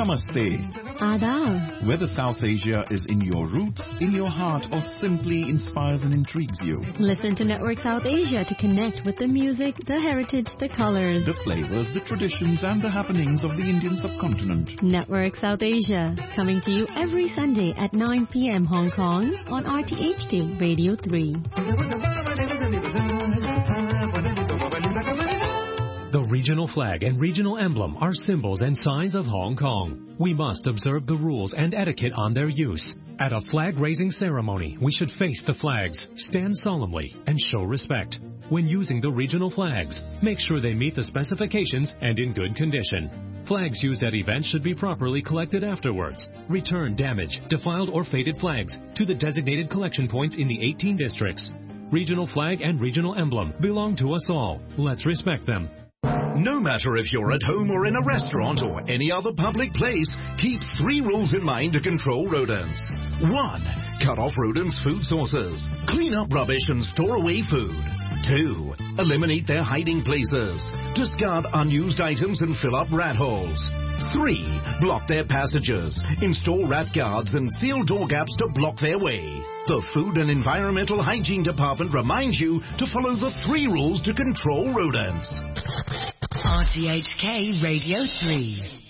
Namaste. Adab. Whether South Asia is in your roots, in your heart, or simply inspires and intrigues you. Listen to Network South Asia to connect with the music, the heritage, the colors, the flavors, the traditions, and the happenings of the Indian subcontinent. Network South Asia, coming to you every Sunday at 9 p.m. Hong Kong on RTHK Radio 3. The regional flag and regional emblem are symbols and signs of Hong Kong. We must observe the rules and etiquette on their use. At a flag-raising ceremony, we should face the flags, stand solemnly, and show respect. When using the regional flags, make sure they meet the specifications and in good condition. Flags used at events should be properly collected afterwards. Return damaged, defiled, or faded flags to the designated collection points in the 18 districts. Regional flag and regional emblem belong to us all. Let's respect them. No matter if you're at home or in a restaurant or any other public place, keep 3 rules in mind to control rodents. 1. Cut off rodents' food sources. Clean up rubbish and store away food. 2. Eliminate their hiding places. Discard unused items and fill up rat holes. 3. Block their passages. Install rat guards and seal door gaps to block their way. The Food and Environmental Hygiene Department reminds you to follow the 3 rules to control rodents. RTHK Radio 3.